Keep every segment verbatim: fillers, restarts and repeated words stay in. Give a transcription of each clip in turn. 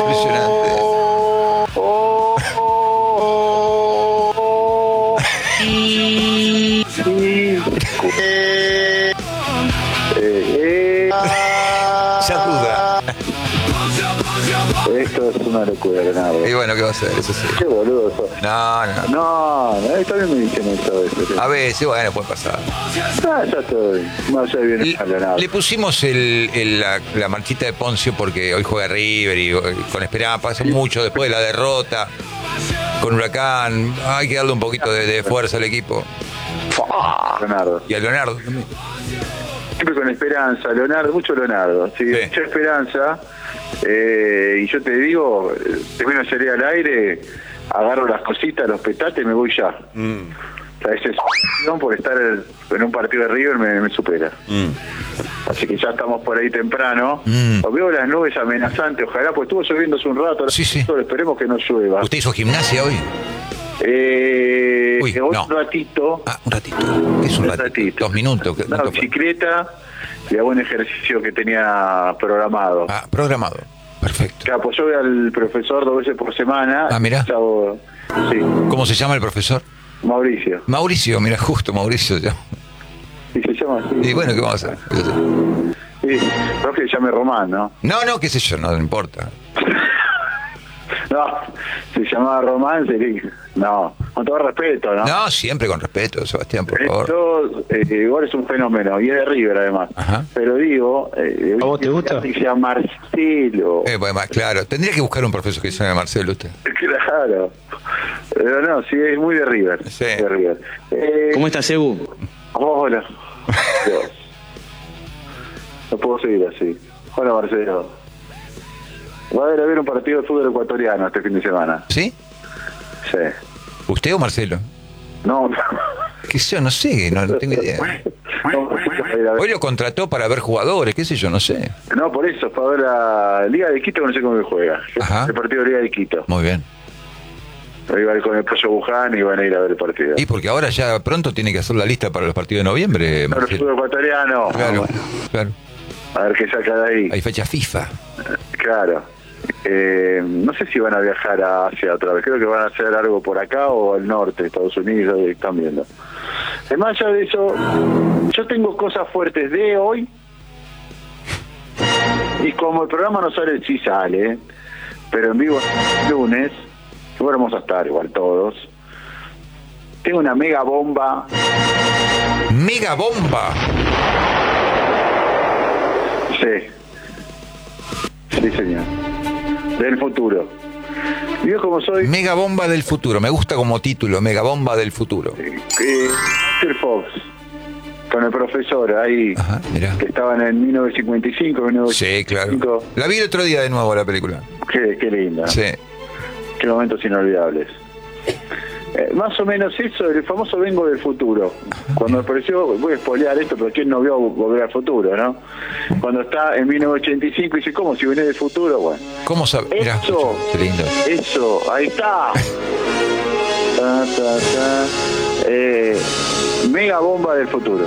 impresionante. Oh, oh, oh. Y, y, eh, eh, Ya duda. Esto es una locura, Leonardo. Y bueno, ¿qué va a hacer? Eso sí. Qué boludo sos. No, no. No, no, está bien me dicen esto a veces. A veces, bueno, puede pasar. Ah, ya estoy. No sé bien Le, a Leonardo. le pusimos el, el- la, la marchita de Poncio porque hoy juega River y, y con esperanza pasa mucho después de la derrota con Huracán. Hay que darle un poquito de, de fuerza al equipo. Leonardo. Y a Leonardo también. Siempre con esperanza, Leonardo, mucho Leonardo. Sí, Sí. mucha esperanza. Eh, y yo te digo, eh, termino de salir al aire, agarro las cositas, los petates y me voy ya. Mm. O sea, esa expresión por estar en un partido de River me, me supera. Mm. Así que ya estamos por ahí temprano. Mm. Os veo las nubes amenazantes, ojalá, pues estuvo lloviendo hace un rato. Sí, sí. Esperemos que no llueva. ¿Usted hizo gimnasia hoy? Eh, Uy, hoy no. un ratito. Ah, un ratito. ¿Qué es un ratito? Dos minutos. ¿Qué- Una cuánto fue? bicicleta y hago un ejercicio que tenía programado. Ah, programado. Perfecto. Claro, pues yo voy al profesor dos veces por semana. Ah, mirá. Hago- sí, ¿Cómo se llama el profesor? Mauricio. Mauricio, mira, justo Mauricio. ya. Y se llama así. Y bueno, ¿qué vamos a hacer? Sí, no que se llame Román, ¿no? No, no, qué sé yo, no, no importa. No, si se llamaba Román sería... No, con todo respeto, ¿no? No, siempre con respeto, Sebastián, por favor. Esto eh, igual es un fenómeno, y es de River además. Ajá. Pero digo... Eh, ¿A vos te gusta? Que sea Marcelo. Eh, bueno, claro, tendría que buscar un profesor que se llame Marcelo usted. Claro. Pero no, sí, es muy de River. Sí. De River. Eh, ¿Cómo estás, Ebu? Hola. Dios. No puedo seguir así. Hola, Marcelo. Va a haber, a haber un partido de fútbol ecuatoriano este fin de semana. ¿Sí? Sí. ¿Usted o Marcelo? No, no. ¿Qué sé yo? No sé, no, no tengo idea. No, Hoy lo contrató para ver jugadores, qué sé yo, no sé. no, por eso, para ver la Liga de Quito, no sé cómo que juega. Ajá. El partido de Liga de Quito. Muy bien. Ahí va a ir con el Pollo Buján y van a ir a ver el partido. Y porque ahora ya pronto tiene que hacer la lista para los partidos de noviembre, Pero el Marcelo. fútbol ecuatoriano. Claro, Ah, bueno. claro. A ver qué saca de ahí. Hay fecha FIFA. Claro. Eh, no sé si van a viajar a Asia otra vez. Creo que van a hacer algo por acá o al norte, Estados Unidos, eh, están viendo. Además, ya de eso, yo tengo cosas fuertes de hoy. Y como el programa no sale, sí sale, pero en vivo el lunes, que bueno, vamos a estar igual todos. Tengo una mega bomba. ¡Mega bomba! Sí. Sí, señor. Del futuro. Yo como soy... Mega bomba del futuro. Me gusta como título, Mega bomba del futuro. Eh, Mister Fox, con el profesor ahí, Ajá, mirá. que estaban en mil novecientos cincuenta y cinco, mil novecientos Sí, cincuenta y claro. cinco. La vi el otro día de nuevo la película. Qué, qué linda, Sí. qué momentos inolvidables. Eh, más o menos eso, el famoso Vengo del Futuro. Cuando me pareció, voy a spoilear esto, pero ¿quién no vio Volver al Futuro, no? Cuando está en mil novecientos ochenta y cinco y dice, ¿cómo? Si viene del futuro, bueno. ¿Cómo sabe? Mirá, Eso, qué lindo. eso, ahí está. Ta, ta, ta. Eh, mega bomba del futuro.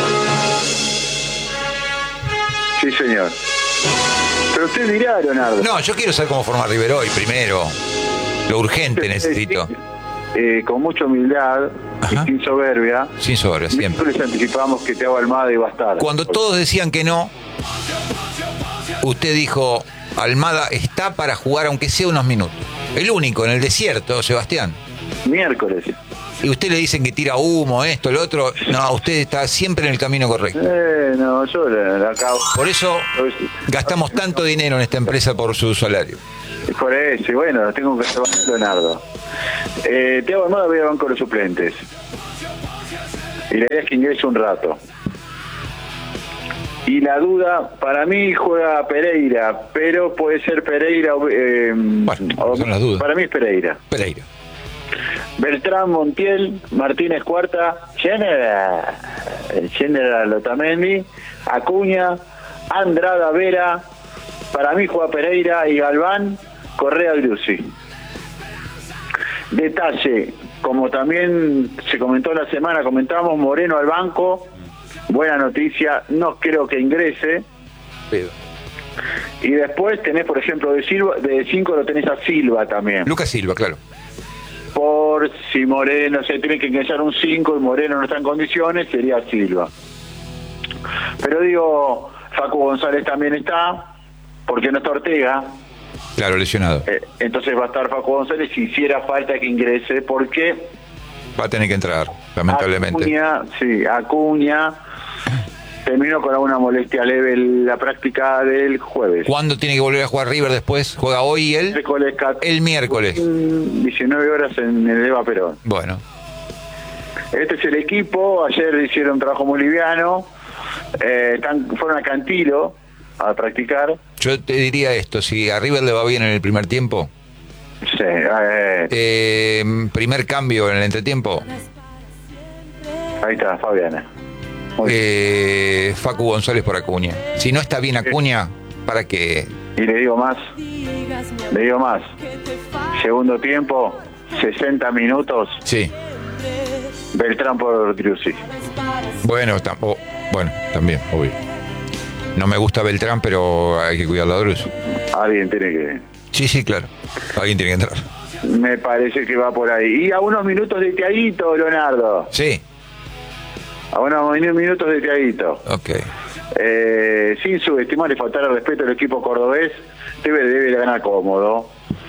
Sí, señor. Pero usted dirá, Leonardo. No, yo quiero saber cómo formar River hoy primero. Lo urgente necesito. Eh, con mucha humildad Ajá. y sin soberbia. Sin soberbia, siempre. Nosotros les anticipamos que Thiago Almada iba a estar. Cuando todos decían que no, usted dijo, Almada está para jugar aunque sea unos minutos. El único en el desierto, Sebastián. Miércoles. Y usted le dicen que tira humo, esto, lo otro. No, usted está siempre en el camino correcto. Eh, no, yo la, la acabo. Por eso gastamos tanto dinero en esta empresa por su salario. Por eso, y bueno, tengo que llevar a Leonardo. Eh, Thiago Almada voy a banco los suplentes. Y la idea es que ingrese un rato. Y la duda, para mí juega Pereira, pero puede ser Pereira o... Eh, Bueno, o- son las dudas. Para mí es Pereira. Pereira. Beltrán, Montiel, Martínez Cuarta, General, General Otamendi, Acuña, Andrada Vera, para mí juega Pereira y Galván, Correa Griuzzi. Detalle, como también se comentó la semana, comentamos Moreno al banco, buena noticia, no creo que ingrese. Pero. Y después tenés, por ejemplo, de Silva, de cinco lo tenés a Silva también. Lucas Silva, claro. Por si Moreno se tiene que ingresar un cinco y Moreno no está en condiciones, sería Silva. Pero digo, Facu González también está, porque no está Ortega. Claro, lesionado. Eh, entonces va a estar Facu González si hiciera falta que ingrese, porque Va a tener que entrar, lamentablemente. Acuña, sí, Acuña terminó con alguna molestia leve la práctica del jueves. ¿Cuándo tiene que volver a jugar River después? ¿Juega hoy él? Miércoles, El miércoles. diecinueve horas en el Eva Perón. Bueno. Este es el equipo. Ayer hicieron un trabajo muy liviano. Eh, están, fueron a Cantilo a practicar. Yo te diría esto, si a River le va bien en el primer tiempo, Sí, eh, eh, primer cambio en el entretiempo, ahí está, Fabiana. Muy bien. eh, Facu González por Acuña. Si no está bien Acuña, ¿para qué? Y le digo más, le digo más. Segundo tiempo, sesenta minutos, Sí. Beltrán por Driussi. Bueno, tampoco, bueno, también, obvio. No me gusta Beltrán, pero hay que cuidar la Drus. Alguien tiene que... Sí, sí, claro. Alguien tiene que entrar. Me parece que va por ahí. Y a unos minutos de Tiaguito, Leonardo. Sí, A unos minutos de Tiaguito. ok. Eh, sin subestimar y faltar el respeto al equipo cordobés, debe, debe ganar cómodo.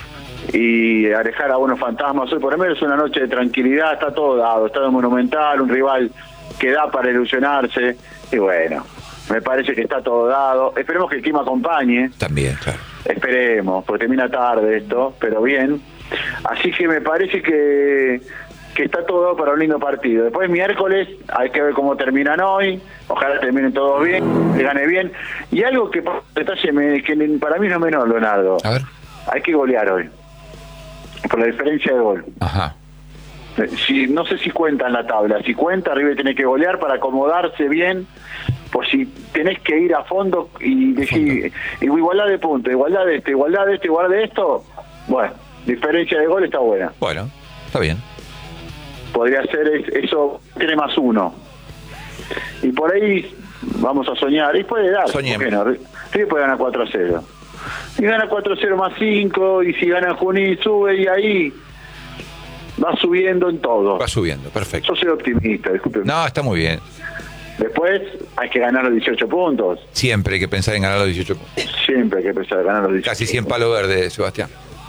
Y alejar a unos fantasmas. Hoy por lo menos es una noche de tranquilidad, está todo dado. Está en Monumental, un rival que da para ilusionarse. Y bueno, me parece que está todo dado. Esperemos que el clima acompañe. También, claro. Esperemos, porque termina tarde esto, pero bien. Así que me parece que, que está todo dado para un lindo partido. Después miércoles hay que ver cómo terminan hoy. Ojalá terminen todos bien, que gane bien. Y algo que, detalle me- que para mí no es menor, Leonardo. A ver. Hay que golear hoy, por la diferencia de gol. Ajá. Si, no sé si cuenta en la tabla. Si cuenta, River tiene que golear para acomodarse bien. Por si tenés que ir a fondo y decir igualdad de puntos, igualdad de esto, igualdad de esto, igualdad de esto. Bueno, diferencia de gol está buena. Bueno, está bien. Podría ser es- eso, tiene más uno. Y por ahí vamos a soñar. Y puede dar. Soñemos. ¿por qué no? River puede ganar cuatro a cero. Y gana cuatro a cero más cinco. Y si gana Junín, sube y ahí va subiendo en todo. Va subiendo, perfecto. Yo soy optimista, disculpe. No, está muy bien. Después hay que ganar los dieciocho puntos. Siempre hay que pensar en ganar los dieciocho puntos. Siempre hay que pensar en ganar los dieciocho. Casi cien palo verde, Sebastián.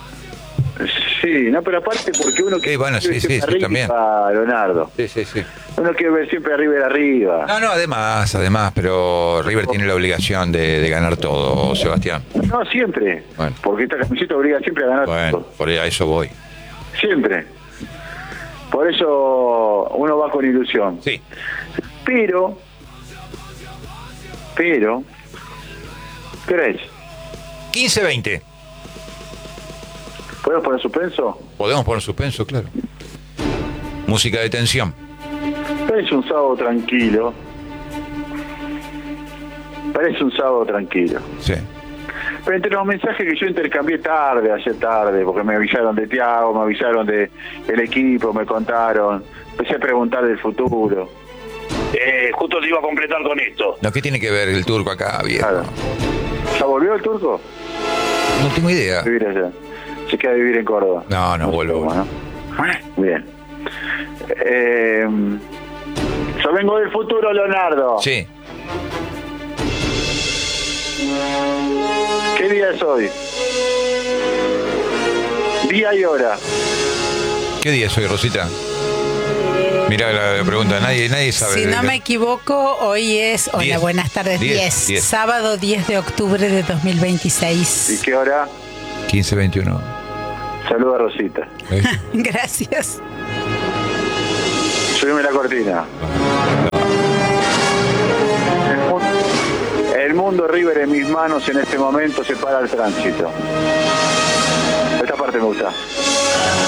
Sí, no, pero aparte porque uno Sí, bueno, sí, ver sí, siempre sí, también. arriba, Leonardo. Sí, sí, sí. Uno quiere ver siempre River arriba. No, no, además, además, pero River tiene la obligación de, de ganar todo, Sebastián. No, siempre. Bueno. Porque esta camiseta obliga siempre a ganar Bueno, todo. por ahí a eso voy. Siempre. Por eso uno va con ilusión. Sí. Pero, pero, ¿qué hora es? quince veinte. ¿Podemos poner suspenso? Podemos poner suspenso, claro. Música de tensión. Parece un sábado tranquilo. Parece un sábado tranquilo. Sí. Pero entre los mensajes que yo intercambié tarde, ayer tarde, porque me avisaron de Tiago, me avisaron de el equipo, me contaron, empecé a preguntar del futuro. Eh, justo te iba a completar con esto. No, ¿qué tiene que ver el turco acá, viejo? Claro. ¿Ya volvió el turco? No tengo idea. A vivir allá. Se queda a vivir en Córdoba. No, no sé vuelvo. cómo, ¿no? Bien. Eh, yo vengo del futuro, Leonardo. Sí. ¿Qué día es hoy? Día y hora. ¿Qué día es hoy, Rosita? Mirá la, la pregunta, nadie, nadie sabe. Si no me equivoco, hoy es, hola, diez. buenas tardes, diez, diez, diez. sábado diez de octubre de dos mil ¿Y veintiséis. qué hora? quince veintiuno. Saluda a Rosita. ¿Eh? Gracias. Subime la cortina. El mundo, el mundo River en mis manos en este momento se para el tránsito. Esta parte me gusta.